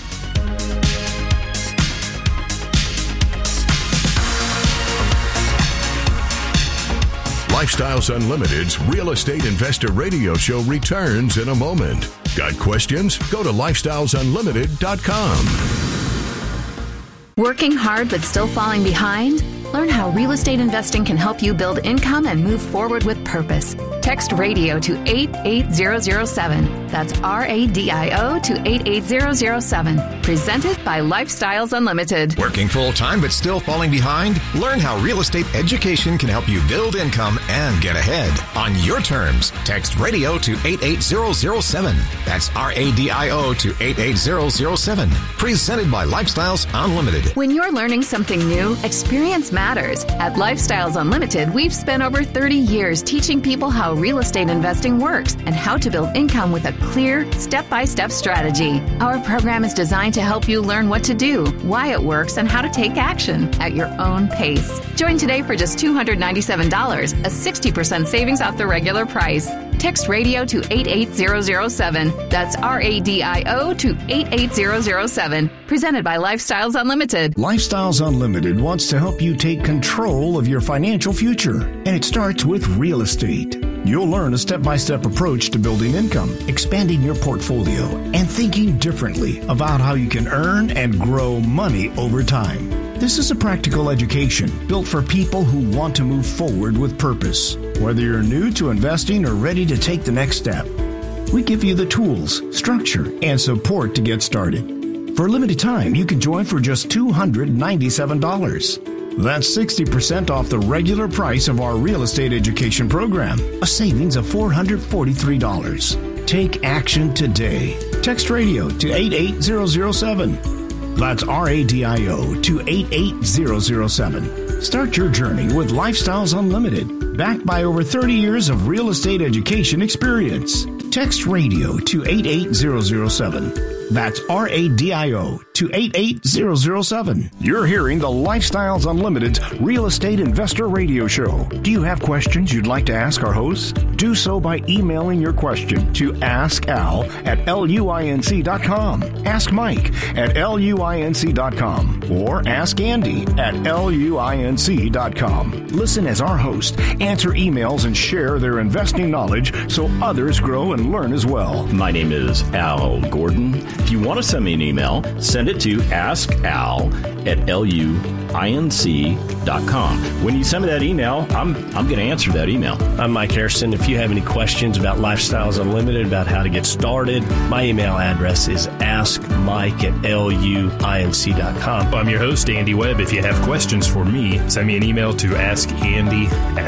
Lifestyles Unlimited's Real Estate Investor Radio Show returns in a moment. Got questions? Go to lifestyles unlimited dot com. Working hard but still falling behind? Learn how real estate investing can help you build income and move forward with purpose. Text radio to eight eight zero zero seven. That's R A D I O to eight eight zero zero seven. Presented by Lifestyles Unlimited. Working full-time but still falling behind? Learn how real estate education can help you build income and get ahead. On your terms, text radio to eight eight zero zero seven. That's R A D I O to eight eight zero zero seven. Presented by Lifestyles Unlimited. When you're learning something new, experience matters. At Lifestyles Unlimited, we've spent over thirty years teaching people how real estate investing works and how to build income with a clear, step-by-step strategy. Our program is designed to help you learn what to do, why it works, and how to take action at your own pace. Join today for just two hundred ninety-seven dollars, a sixty percent savings off the regular price. Text radio to eight eight zero zero seven. That's R A D I O to eight eight zero zero seven. Presented by Lifestyles Unlimited. Lifestyles Unlimited wants to help you take control of your financial future, and it starts with real estate. You'll learn a step-by-step approach to building income, expanding your portfolio, and thinking differently about how you can earn and grow money over time. This is a practical education built for people who want to move forward with purpose. Whether you're new to investing or ready to take the next step, we give you the tools, structure, and support to get started. For a limited time, you can join for just two hundred ninety-seven dollars. That's sixty percent off the regular price of our real estate education program, a savings of four hundred forty-three dollars. Take action today. Text radio to eight eight zero zero seven. That's R A D I O to eight eight zero zero seven. Start your journey with Lifestyles Unlimited, backed by over thirty years of real estate education experience. Text radio to eight eight zero zero seven. That's R A D I O to eight eight zero zero seven. You're hearing the Lifestyles Unlimited Real Estate Investor Radio Show. Do you have questions you'd like to ask our host? Do so by emailing your question to ask al at luinc dot com, ask Mike at luinc dot com, or ask Andy at luinc dot com. Listen as our hosts answer emails and share their investing knowledge so others grow and learn as well. My name is Al Gordon. If you want to send me an email, send it to ask al at luinc dot com. When you send me that email, I'm I'm going to answer that email. I'm Mike Harrison. If you have any questions about Lifestyles Unlimited, about how to get started, my email address is ask mike at luinc dot com. I'm your host, Andy Webb. If you have questions for me, send me an email to ask andy at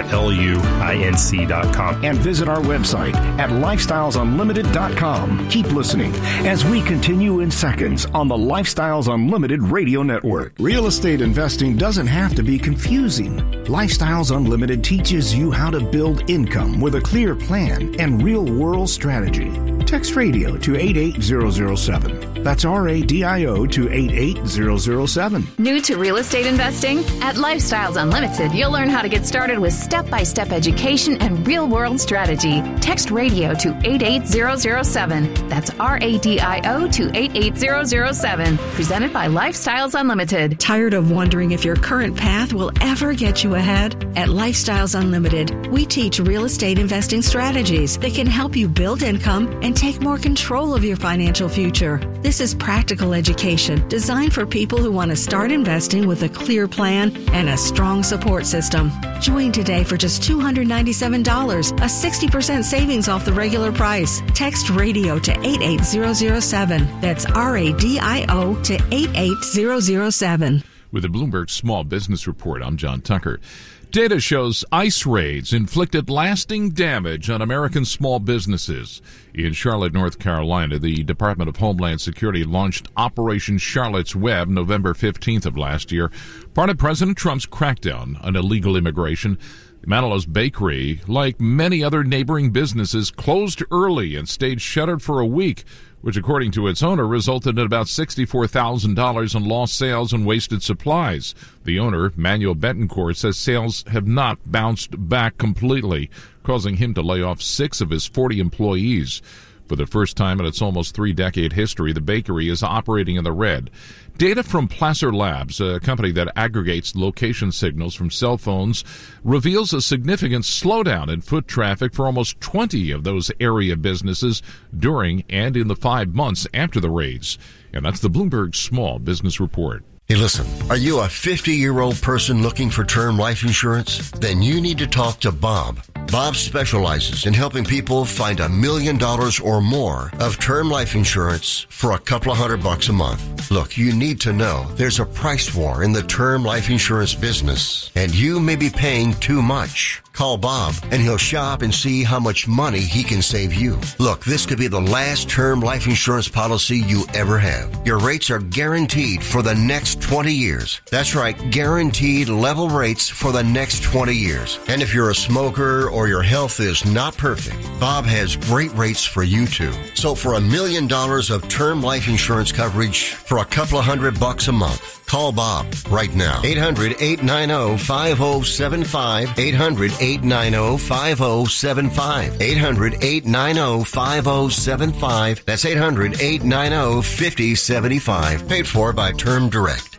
luinc dot com. And visit our website at lifestyles unlimited dot com. Keep listening as we continue in seconds on the Lifestyles Unlimited Radio Network. Real estate investing doesn't have to be confusing. Lifestyles Unlimited teaches you how to build income with a clear plan and real-world strategy. Text radio to eight eight zero zero seven. That's R A D I O to eight eight zero zero seven. New to real estate investing? At Lifestyles Unlimited, you'll learn how to get started with step-by-step education and real-world strategy. Text radio to eight eight zero zero seven. That's R A D I O to eight eight zero zero seven. Presented by Lifestyles Unlimited. Tired of wondering if your current path will ever get you ahead? At Lifestyles Unlimited, we teach real estate investing strategies that can help you build income and take more control of your financial future. This is practical education designed for people who want to start investing with a clear plan and a strong support system. Join today for just two hundred ninety-seven dollars, a sixty percent savings off the regular price. Text radio to eight eight zero zero seven. That's R A D I O to eight eight zero zero seven. With the Bloomberg Small Business Report, I'm John Tucker. Data shows ICE raids inflicted lasting damage on American small businesses. In Charlotte, North Carolina, the Department of Homeland Security launched Operation Charlotte's Web November fifteenth of last year, part of President Trump's crackdown on illegal immigration. Manilo's Bakery, like many other neighboring businesses, closed early and stayed shuttered for a week, which, according to its owner, resulted in about sixty-four thousand dollars in lost sales and wasted supplies. The owner, Manuel Betancourt, says sales have not bounced back completely, causing him to lay off six of his forty employees. For the first time in its almost three-decade history, the bakery is operating in the red. Data from Placer Labs, a company that aggregates location signals from cell phones, reveals a significant slowdown in foot traffic for almost twenty of those area businesses during and in the five months after the raids. And that's the Bloomberg Small Business Report. Hey, listen, are you a fifty-year-old person looking for term life insurance? Then you need to talk to Bob. Bob specializes in helping people find a million dollars or more of term life insurance for a couple of hundred bucks a month. Look, you need to know there's a price war in the term life insurance business, and you may be paying too much. Call Bob, and he'll shop and see how much money he can save you. Look, this could be the last term life insurance policy you ever have. Your rates are guaranteed for the next twenty years. That's right, guaranteed level rates for the next twenty years. And if you're a smoker or your health is not perfect, Bob has great rates for you too. So for a million dollars of term life insurance coverage for a couple of hundred bucks a month, call Bob right now. eight hundred, eight nine zero, five zero seven five. eight hundred, eight nine zero, five zero seven five. eight hundred, eight nine zero, five zero seven five. That's eight hundred, eight nine zero, five zero seven five. Paid for by Term Direct.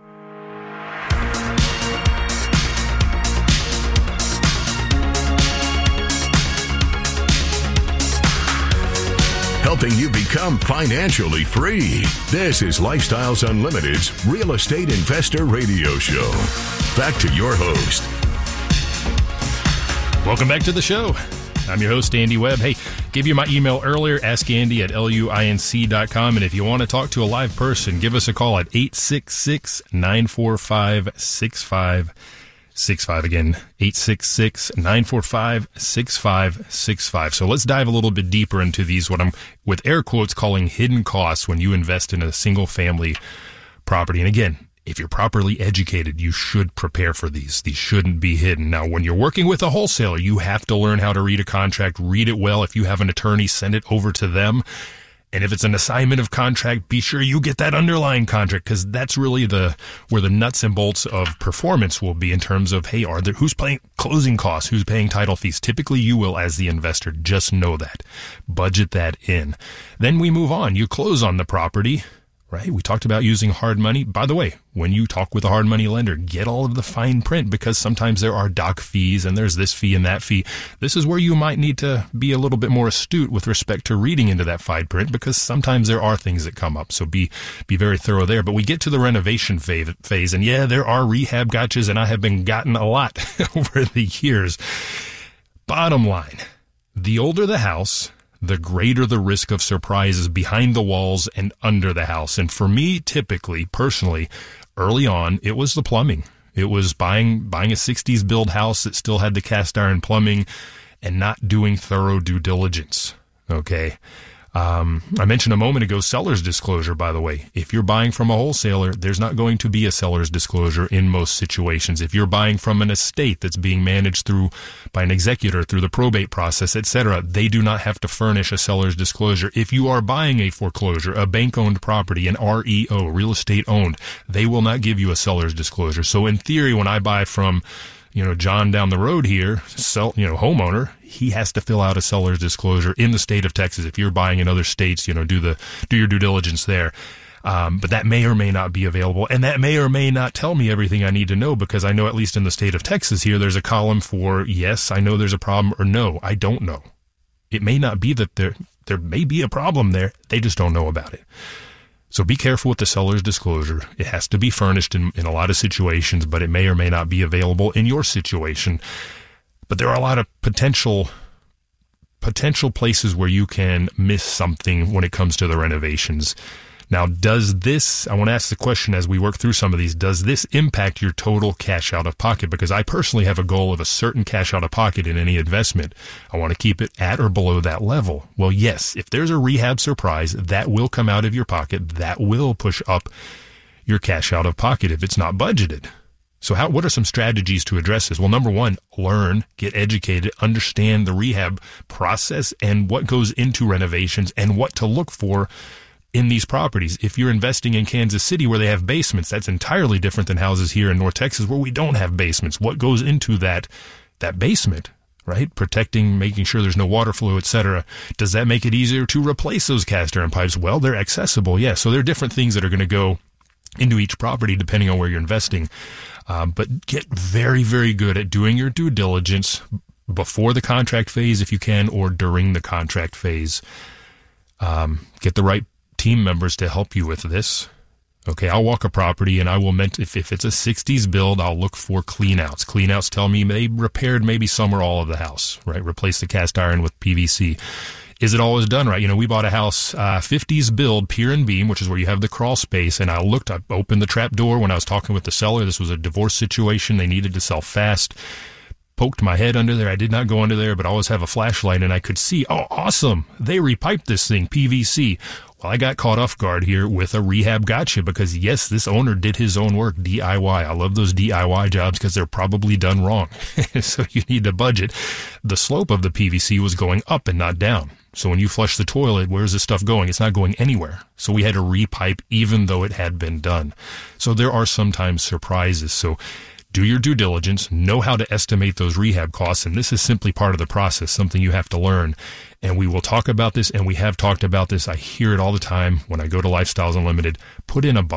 helping you become financially free. This is Lifestyles Unlimited's Real Estate Investor Radio Show. Back to your host. Welcome back to the show. I'm your host, Andy Webb. Hey, gave you my email earlier, ask Andy at luinc dot com. And if you want to talk to a live person, give us a call at eight six six, nine four five, six five six five. Again, eight six six, nine four five, six five six five. So let's dive a little bit deeper into these, what I'm, with air quotes, calling hidden costs when you invest in a single family property. And again, if you're properly educated, you should prepare for these. These shouldn't be hidden. Now, when you're working with a wholesaler, you have to learn how to read a contract, read it well. If you have an attorney, send it over to them. And if it's an assignment of contract, be sure you get that underlying contract, because that's really the where the nuts and bolts of performance will be in terms of, hey, are there who's paying closing costs, who's paying title fees? Typically, you will as the investor. Just know that. Budget that in. Then we move on. You close on the property. Right? We talked about using hard money. By the way, when you talk with a hard money lender, get all of the fine print, because sometimes there are doc fees and there's this fee and that fee. This is where you might need to be a little bit more astute with respect to reading into that fine print, because sometimes there are things that come up. So be, be very thorough there. But we get to the renovation phase, and yeah, there are rehab gotchas, and I have been gotten a lot over the years. Bottom line, the older the house, the greater the risk of surprises behind the walls and under the house. And for me, typically, personally, early on, it was the plumbing. It was buying buying a sixties build house that still had the cast iron plumbing and not doing thorough due diligence. Okay. Um, I mentioned a moment ago, seller's disclosure, by the way. If you're buying from a wholesaler, there's not going to be a seller's disclosure in most situations. If you're buying from an estate that's being managed through by an executor through the probate process, et cetera, they do not have to furnish a seller's disclosure. If you are buying a foreclosure, a bank-owned property, an R E O, real estate owned, they will not give you a seller's disclosure. So in theory, when I buy from, you know, John down the road here, sell, you know, homeowner, he has to fill out a seller's disclosure in the state of Texas. If you're buying in other states, you know, do the, do your due diligence there. Um, but that may or may not be available, and that may or may not tell me everything I need to know, because I know at least in the state of Texas here, there's a column for yes, I know there's a problem, or no, I don't know. It may not be that there, there may be a problem there. They just don't know about it. So be careful with the seller's disclosure. It has to be furnished in, in a lot of situations, but it may or may not be available in your situation. But there are a lot of potential potential places where you can miss something when it comes to the renovations. Now, does this, I want to ask the question as we work through some of these, does this impact your total cash out of pocket? Because I personally have a goal of a certain cash out of pocket in any investment. I want to keep it at or below that level. Well, yes, if there's a rehab surprise, that will come out of your pocket. That will push up your cash out of pocket if it's not budgeted. So how, what are some strategies to address this? Well, number one, learn, get educated, understand the rehab process and what goes into renovations and what to look for in these properties. If you're investing in Kansas City where they have basements, that's entirely different than houses here in North Texas where we don't have basements. What goes into that, that basement, right? Protecting, making sure there's no water flow, et cetera. Does that make it easier to replace those cast iron pipes? Well, they're accessible, yes. So there are different things that are going to go into each property depending on where you're investing. Um, but get very, very good at doing your due diligence before the contract phase if you can, or during the contract phase. Um, get the right team members to help you with this. Okay, I'll walk a property and I will, ment- if, if it's a sixties build, I'll look for cleanouts. Cleanouts tell me they repaired maybe some or all of the house, right? Replace the cast iron with P V C. Is it always done right? You know, we bought a house, uh, fifties build, pier and beam, which is where you have the crawl space. And I looked, I opened the trap door when I was talking with the seller. This was a divorce situation. They needed to sell fast. Poked my head under there. I did not go under there, but I always have a flashlight and I could see, oh, awesome. They repiped this thing, P V C. Well, I got caught off guard here with a rehab gotcha because, yes, this owner did his own work, D I Y. I love those D I Y jobs because they're probably done wrong. So you need to budget. The slope of the P V C was going up and not down. So when you flush the toilet, where's this stuff going? It's not going anywhere. So we had to repipe even though it had been done. So there are sometimes surprises. So do your due diligence, know how to estimate those rehab costs, and this is simply part of the process, something you have to learn. And we will talk about this, and we have talked about this. I hear it all the time when I go to Lifestyles Unlimited. Put in a buffer.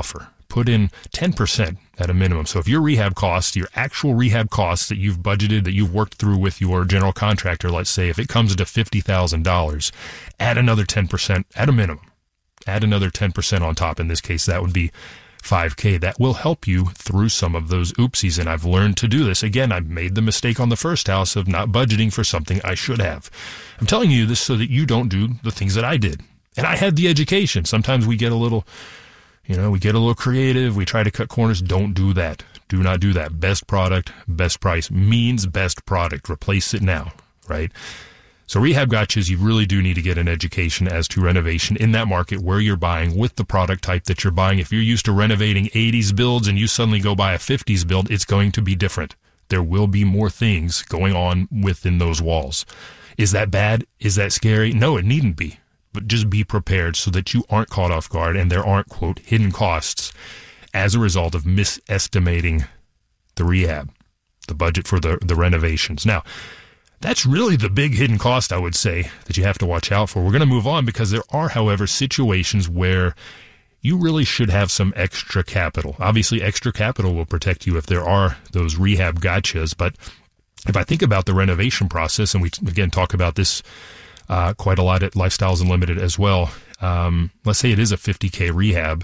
put in ten percent at a minimum. So if your rehab costs, your actual rehab costs that you've budgeted, that you've worked through with your general contractor, let's say, if it comes to fifty thousand dollars, add another ten percent at a minimum. Add another ten percent on top. In this case, that would be five K. That will help you through some of those oopsies. And I've learned to do this. Again, I've made the mistake on the first house of not budgeting for something I should have. I'm telling you this so that you don't do the things that I did. And I had the education. Sometimes we get a little, you know, we get a little creative. We try to cut corners. Don't do that. Do not do that. Best product, best price means best product. Replace it now, right? So rehab gotchas, you really do need to get an education as to renovation in that market where you're buying with the product type that you're buying. If you're used to renovating eighties builds and you suddenly go buy a fifties build, it's going to be different. There will be more things going on within those walls. Is that bad? Is that scary? No, it needn't be. But just be prepared so that you aren't caught off guard and there aren't, quote, hidden costs as a result of misestimating the rehab, the budget for the, the renovations. Now, that's really the big hidden cost, I would say, that you have to watch out for. We're going to move on because there are, however, situations where you really should have some extra capital. Obviously, extra capital will protect you if there are those rehab gotchas. But if I think about the renovation process, and we, again, talk about this uh, quite a lot at Lifestyles Unlimited as well, um, let's say it is a fifty K rehab.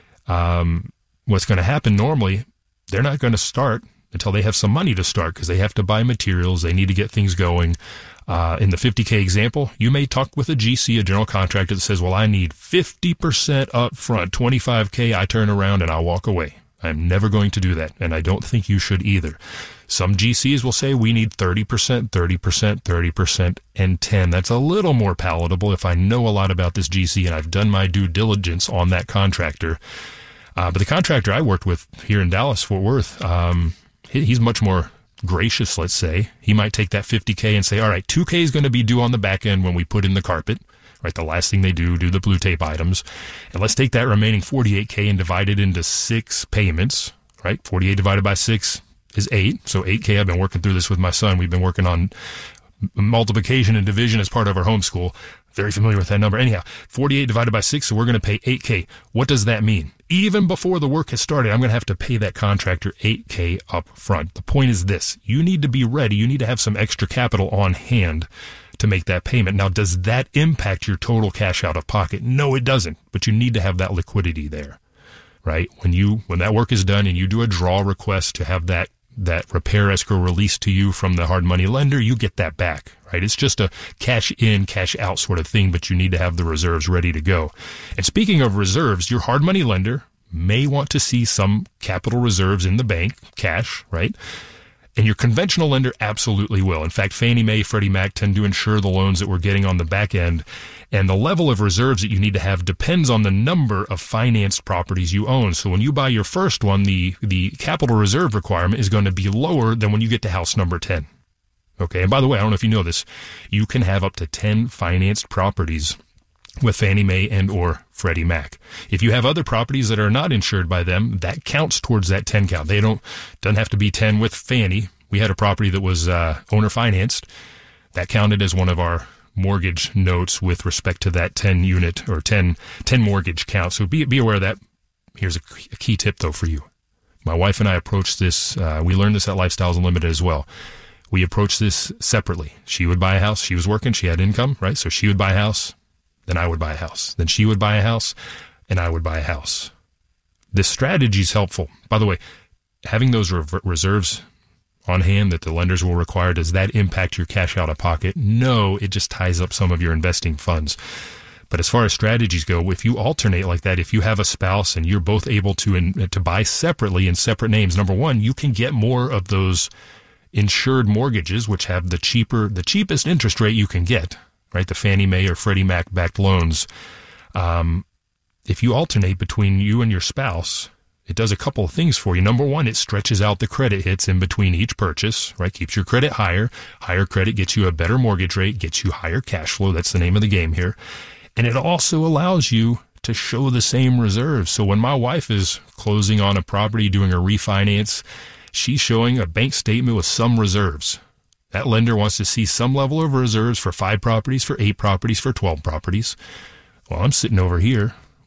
Um, what's going to happen normally, they're not going to start until they have some money to start because they have to buy materials. They need to get things going. Uh, in the fifty K example, you may talk with a G C, a general contractor that says, well, I need fifty percent up front, twenty-five K, I turn around and I'll walk away. I'm never going to do that, and I don't think you should either. Some G Cs will say we need thirty percent, thirty percent, thirty percent, and ten. That's a little more palatable if I know a lot about this G C and I've done my due diligence on that contractor. Uh, but the contractor I worked with here in Dallas, Fort Worth, um, he's much more gracious, let's say. He might take that fifty K and say, all right, two K is going to be due on the back end when we put in the carpet, right? The last thing they do, do the blue tape items. And let's take that remaining forty-eight K and divide it into six payments, right? forty-eight divided by six is eight. So eight K, I've been working through this with my son. We've been working on multiplication and division as part of our homeschool. Very familiar with that number. Anyhow, forty-eight divided by six, so we're going to pay eight K. What does that mean? Even before the work has started, I'm going to have to pay that contractor eight K up front. The point is this. You need to be ready. You need to have some extra capital on hand to make that payment. Now, does that impact your total cash out of pocket? No, it doesn't. But you need to have that liquidity there, right? When you when that work is done and you do a draw request to have that that repair escrow released to you from the hard money lender, you get that back, right? It's just a cash in, cash out sort of thing, but you need to have the reserves ready to go. And speaking of reserves, your hard money lender may want to see some capital reserves in the bank, cash, right? And your conventional lender absolutely will. In fact, Fannie Mae, Freddie Mac tend to insure the loans that we're getting on the back end. And the level of reserves that you need to have depends on the number of financed properties you own. So when you buy your first one, the, the capital reserve requirement is going to be lower than when you get to house number ten. Okay, and by the way, I don't know if you know this, you can have up to ten financed properties with Fannie Mae and or Freddie Mac. If you have other properties that are not insured by them, that counts towards that ten count. They don't, doesn't have to be ten with Fannie. We had a property that was uh, owner financed. That counted as one of our mortgage notes with respect to that ten unit or ten, ten mortgage count. So be, be aware of that. Here's a, a key tip though for you. My wife and I approached this, uh, we learned this at Lifestyles Unlimited as well. We approached this separately. She would buy a house. She was working. She had income, right? So she would buy a house. Then I would buy a house. Then she would buy a house, and I would buy a house. This strategy is helpful. By the way, having those re- reserves on hand that the lenders will require, does that impact your cash out of pocket? No, it just ties up some of your investing funds. But as far as strategies go, if you alternate like that, if you have a spouse and you're both able to in, to buy separately in separate names, number one, you can get more of those insured mortgages, which have the cheaper, the cheapest interest rate you can get, right? The Fannie Mae or Freddie Mac backed loans. Um, if you alternate between you and your spouse, it does a couple of things for you. Number one, it stretches out the credit hits in between each purchase, right? Keeps your credit higher. Higher credit gets you a better mortgage rate, gets you higher cash flow. That's the name of the game here. And it also allows you to show the same reserves. So when my wife is closing on a property, doing a refinance, she's showing a bank statement with some reserves. That lender wants to see some level of reserves for five properties, for eight properties, for twelve properties. Well, I'm sitting over here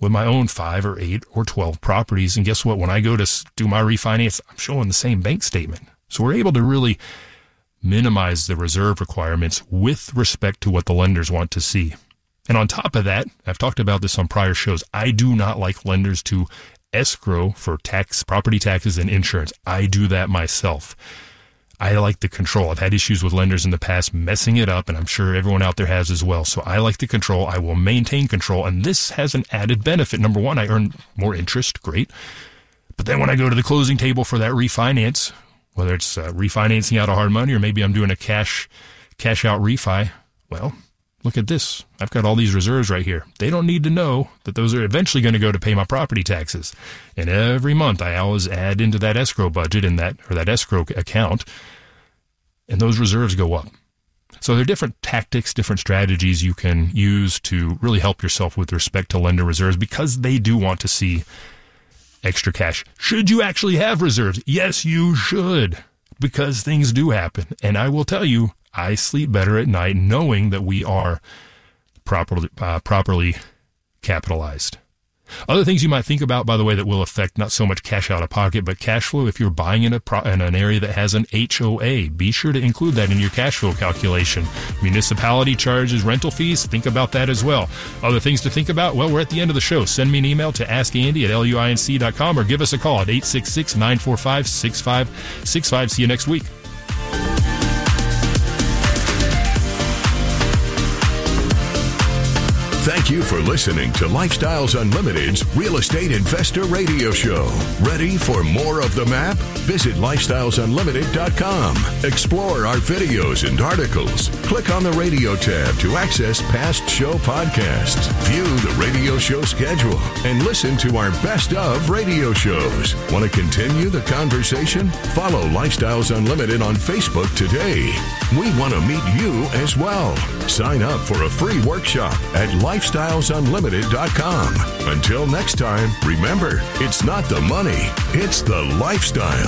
with my own five or eight or twelve properties. And guess what? When I go to do my refinance, I'm showing the same bank statement. So we're able to really minimize the reserve requirements with respect to what the lenders want to see. And on top of that, I've talked about this on prior shows, I do not like lenders to escrow for tax, property taxes and insurance. I do that myself. I like the control. I've had issues with lenders in the past messing it up, and I'm sure everyone out there has as well. So I like the control. I will maintain control, and this has an added benefit. Number one, I earn more interest. Great. But then when I go to the closing table for that refinance, whether it's uh, refinancing out of hard money or maybe I'm doing a cash cash out refi, well, look at this. I've got all these reserves right here. They don't need to know that those are eventually going to go to pay my property taxes. And every month I always add into that escrow budget in that or that escrow account, and those reserves go up. So there are different tactics, different strategies you can use to really help yourself with respect to lender reserves because they do want to see extra cash. Should you actually have reserves? Yes, you should, because things do happen. And I will tell you, I sleep better at night knowing that we are properly uh, properly capitalized. Other things you might think about, by the way, that will affect not so much cash out of pocket, but cash flow. If you're buying in, a pro- in an area that has an H O A, be sure to include that in your cash flow calculation. Municipality charges, rental fees, think about that as well. Other things to think about? Well, we're at the end of the show. Send me an email to ask andy at luinc dot com or give us a call at eight six six, nine four five, six five six five. See you next week. Thank you for listening to Lifestyles Unlimited's Real Estate Investor Radio Show. Ready for more of the map? Visit lifestyles unlimited dot com. Explore our videos and articles. Click on the radio tab to access past show podcasts. View the radio show schedule and listen to our best of radio shows. Want to continue the conversation? Follow Lifestyles Unlimited on Facebook today. We want to meet you as well. Sign up for a free workshop at lifestyles unlimited dot com. Until next time, remember, it's not the money, it's the lifestyle.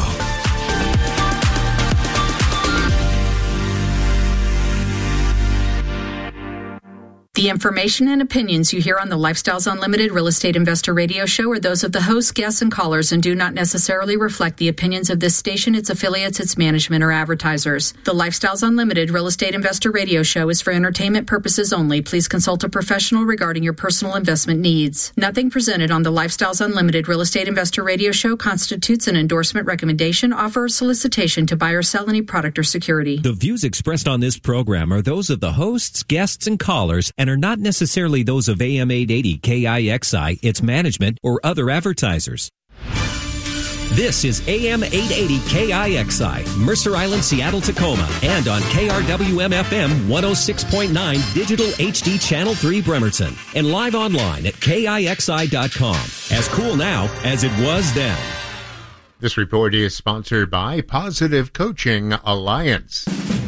The information and opinions you hear on the Lifestyles Unlimited Real Estate Investor Radio Show are those of the hosts, guests, and callers and do not necessarily reflect the opinions of this station, its affiliates, its management, or advertisers. The Lifestyles Unlimited Real Estate Investor Radio Show is for entertainment purposes only. Please consult a professional regarding your personal investment needs. Nothing presented on the Lifestyles Unlimited Real Estate Investor Radio Show constitutes an endorsement, recommendation, offer, or solicitation to buy or sell any product or security. The views expressed on this program are those of the hosts, guests, and callers and are not necessarily those of A M eight eighty K I X I, its management, or other advertisers. This is A M eight eighty K I X I, Mercer Island, Seattle, Tacoma, and on K R W M F M one oh six point nine Digital H D Channel three Bremerton, and live online at K I X I dot com. As cool now as it was then. This report is sponsored by Positive Coaching Alliance.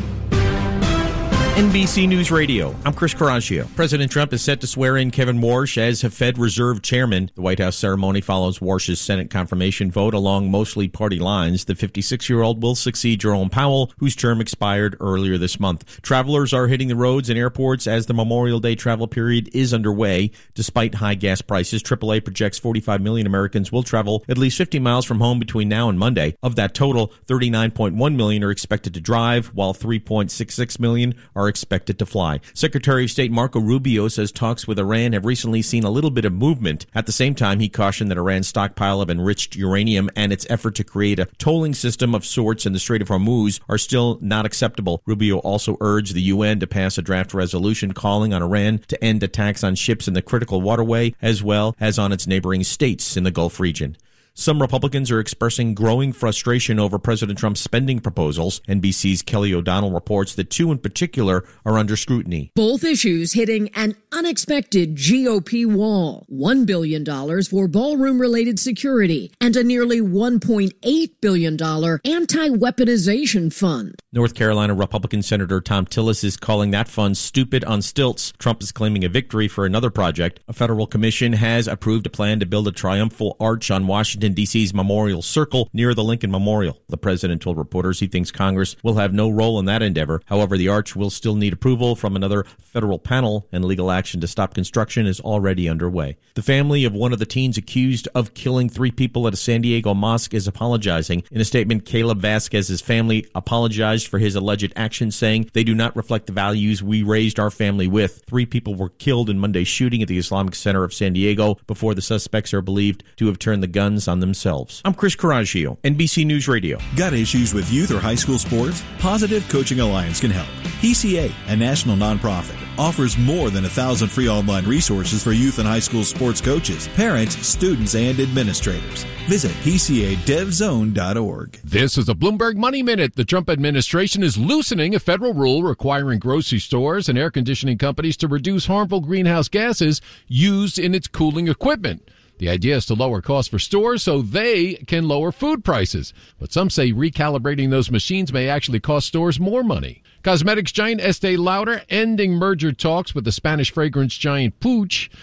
N B C News Radio, I'm Chris Caraccio. President Trump is set to swear in Kevin Warsh as Fed Reserve Chairman. The White House ceremony follows Warsh's Senate confirmation vote along mostly party lines. The fifty-six-year-old will succeed Jerome Powell, whose term expired earlier this month. Travelers are hitting the roads and airports as the Memorial Day travel period is underway. Despite high gas prices, triple A projects forty-five million Americans will travel at least fifty miles from home between now and Monday. Of that total, thirty-nine point one million are expected to drive, while three point six six million are expected to fly. Secretary of State Marco Rubio says talks with Iran have recently seen a little bit of movement. At the same time, he cautioned that Iran's stockpile of enriched uranium and its effort to create a tolling system of sorts in the Strait of Hormuz are still not acceptable. Rubio also urged the U N to pass a draft resolution calling on Iran to end attacks on ships in the critical waterway as well as on its neighboring states in the Gulf region. Some Republicans are expressing growing frustration over President Trump's spending proposals. N B C's Kelly O'Donnell reports that two in particular are under scrutiny. Both issues hitting an unexpected G O P wall. one billion dollars for ballroom-related security and a nearly one point eight billion dollars anti-weaponization fund. North Carolina Republican Senator Tom Tillis is calling that fund stupid on stilts. Trump is claiming a victory for another project. A federal commission has approved a plan to build a triumphal arch on Washington Washington, D C's Memorial Circle near the Lincoln Memorial. The president told reporters he thinks Congress will have no role in that endeavor. However, the arch will still need approval from another federal panel, and legal action to stop construction is already underway. The family of one of the teens accused of killing three people at a San Diego mosque is apologizing. In a statement, Caleb Vasquez's family apologized for his alleged actions, saying they do not reflect the values we raised our family with. Three people were killed in Monday's shooting at the Islamic Center of San Diego before the suspects are believed to have turned the guns on themselves. I'm Chris Coraggio, N B C News Radio. Got issues with youth or high school sports? Positive Coaching Alliance can help. P C A, a national nonprofit, offers more than a thousand free online resources for youth and high school sports coaches, parents, students, and administrators. Visit P C A dev zone dot org. This is a Bloomberg Money Minute. The Trump administration is loosening a federal rule requiring grocery stores and air conditioning companies to reduce harmful greenhouse gases used in its cooling equipment. The idea is to lower costs for stores so they can lower food prices. But some say recalibrating those machines may actually cost stores more money. Cosmetics giant Estee Lauder ending merger talks with the Spanish fragrance giant Puig.